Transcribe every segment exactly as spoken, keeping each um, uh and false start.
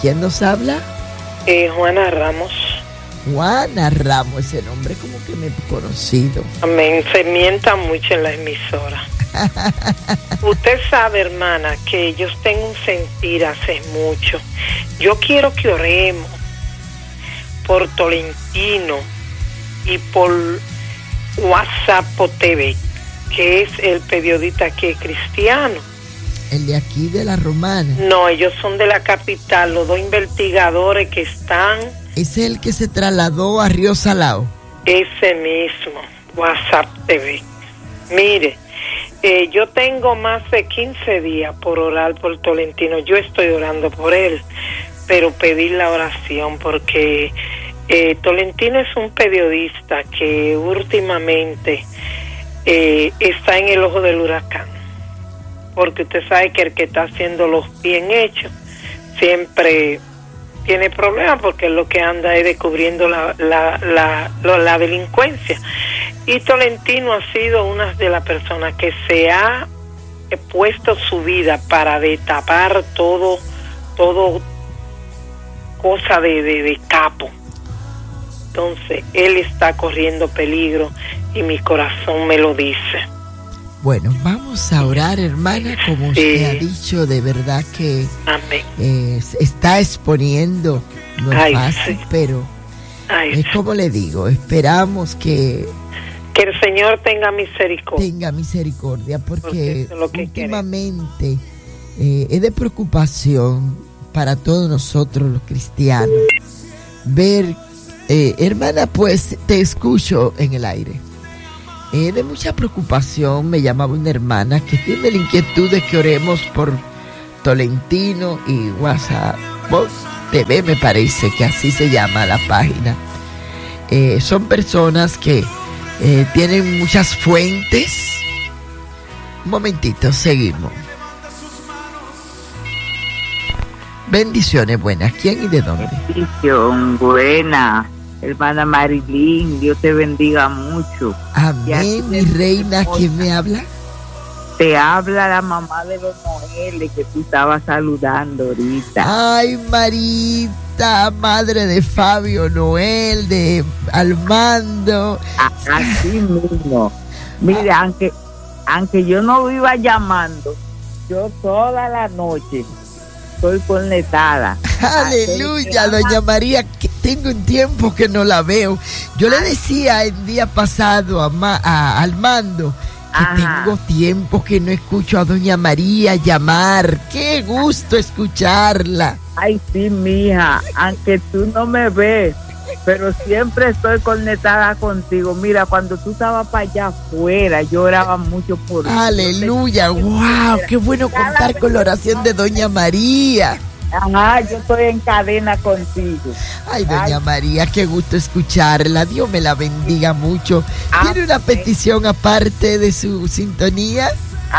¿Quién nos habla? Eh, Juana Ramos. Juana Ramos, ese nombre como que me he conocido. Amén, se mienta mucho en la emisora. Usted sabe, hermana, que yo tengo un sentir hace mucho. Yo quiero que oremos por Tolentino y por WhatsApp T V, que es el periodista que es cristiano. El de aquí de la Romana. No, ellos son de la capital, los dos investigadores que están. Es el que se trasladó a Río Salao. Ese mismo, WhatsApp T V. Mire, eh, yo tengo más de quince días por orar por Tolentino. Yo estoy orando por él, pero pedir la oración porque eh, Tolentino es un periodista que últimamente eh, está en el ojo del huracán. Porque usted sabe que el que está haciendo los bien hechos siempre tiene problemas, porque lo que anda es descubriendo la, la, la, la, la delincuencia. Y Tolentino ha sido una de las personas que se ha puesto su vida para destapar todo, todo cosa de, de, de capo. Entonces, él está corriendo peligro y mi corazón me lo dice. Bueno, vamos a orar, hermana, como sí. usted ha dicho, de verdad que Amén. Eh, está exponiendo, no es Ay, fácil, sí. pero Ay, es como le digo, esperamos que que el Señor tenga misericordia. tenga misericordia, porque, porque eso es lo que últimamente eh, es de preocupación para todos nosotros los cristianos ver, eh, hermana, pues te escucho en el aire. Eh, de mucha preocupación me llamaba una hermana que tiene la inquietud de que oremos por Tolentino y WhatsApp T V, me parece que así se llama la página. Eh, son personas que eh, tienen muchas fuentes. Un momentito, seguimos. Bendiciones buenas. ¿Quién y de dónde? Bendición buena. Hermana Marilyn, Dios te bendiga mucho. Amén, mi reina. ¿Quién me habla? Te habla la mamá de los Noeles que tú estabas saludando ahorita. Ay, Marita, madre de Fabio Noel, de Armando. Así mismo. Mire, aunque, aunque yo no viva llamando, yo toda la noche estoy conectada. Aleluya, doña María, que tengo un tiempo que no la veo. Yo le decía el día pasado a, Ma, a Armando que Ajá. tengo tiempo que no escucho a doña María llamar. Qué gusto escucharla. Ay, sí, mija, aunque tú no me ves, pero siempre estoy conectada contigo. Mira, cuando tú estabas para allá afuera, yo oraba mucho por ti. Aleluya, wow, qué bueno contar con la oración de doña María. Ajá, yo estoy en cadena contigo. Ay, doña Ay. María, qué gusto escucharla. Dios me la bendiga mucho. ¿Tiene una petición aparte de su sintonía?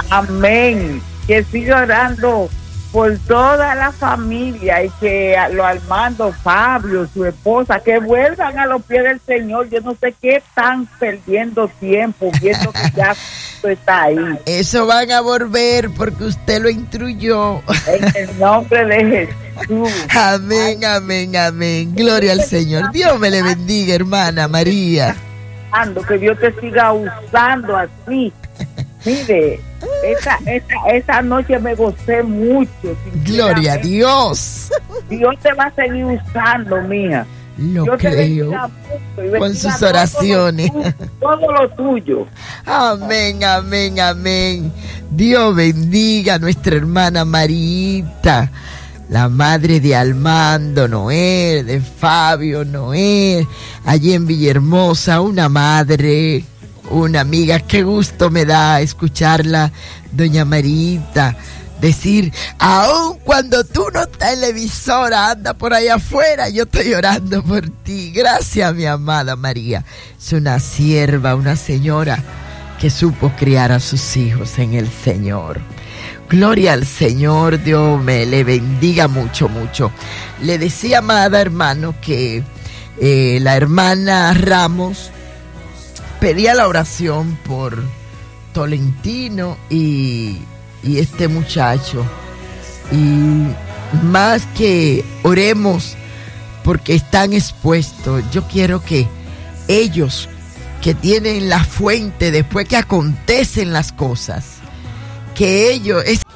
Amén. Que siga orando por toda la familia y que lo Armando, Fabio, su esposa, que vuelvan a los pies del Señor. Yo no sé qué están perdiendo tiempo viendo que ya está ahí. Eso van a volver porque usted lo instruyó. En el nombre de Jesús. Amén, amén, amén. Gloria al Señor. Dios me le bendiga, hermana María. Que Dios te siga usando así. Mire, esa, esa, esa noche me gocé mucho. Gloria a Dios. Dios te va a seguir usando, mija. Lo Yo creo. Con sus oraciones. Todo lo, todo lo tuyo. Amén, amén, amén. Dios bendiga a nuestra hermana Marita, la madre de Armando Noel, de Fabio Noel, allí en Villahermosa, una madre, una amiga. Qué gusto me da escucharla, doña Marita, decir, aun cuando tú no estás en la emisora, anda por allá afuera, yo estoy orando por ti. Gracias, mi amada María. Es una sierva, una señora que supo criar a sus hijos en el Señor. Gloria al Señor, Dios me le bendiga mucho, mucho. Le decía, amada hermano, que eh, la hermana Ramos pedía la oración por Tolentino y, y este muchacho. Y más que oremos porque están expuestos, yo quiero que ellos que tienen la fuente después que acontecen las cosas, que ellos... Es